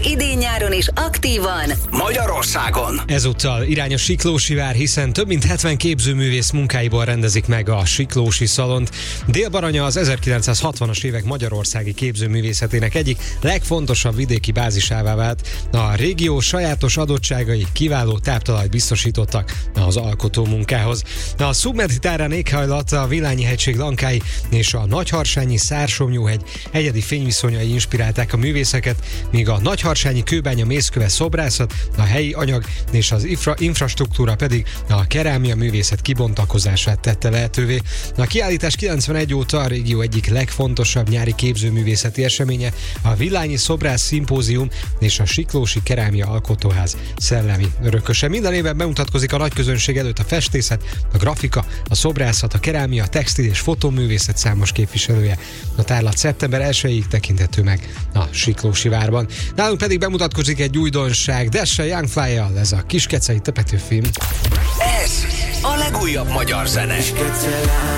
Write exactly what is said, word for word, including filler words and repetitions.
idén-nyáron is aktívan Magyarországon. Ezúttal irány a Siklósi vár, hiszen több mint hetven képzőművész munkáiból rendezik meg a Siklósi Szalont. Dél-Baranya az ezerkilencszázhatvanas évek magyarországi képzőművészetének egyik legfontosabb vidéki bázisává vált. A régió sajátos adottságai kiváló táptalajt biztosítottak az alkotó munkához. A szubmediterrán éghajlat, a Villányi-hegység lankái és a Nagyharsányi Szársomlyóhegy egyedi fényviszonyai inspirálták a művészeket, míg a Nagyharsányi kőbánya mészköve szobrászat, a helyi anyag és az infra- infrastruktúra pedig a kerámia művészet kibontakozását tette lehetővé. A kiállítás kilencvenegy óta a régió egyik legfontosabb nyári képzőművészeti eseménye, a Villányi Szobrász Szimpózium és a Siklósi Kerámia Alkotóház szellemi örököse. Minden évben bemutatkozik a nagyközönség előtt a festészet, a grafika, a szobrászat, a kerámia, a textil és fotóművészet számos képviselője. A tárlat szeptember elsejéig tekinthető meg a Siklósi várban. Nálunk pedig bemutatkozik egy újdonság, Desse Young Fly-jal, ez a Kiskecei Petőfi. Ez a legújabb magyar zene.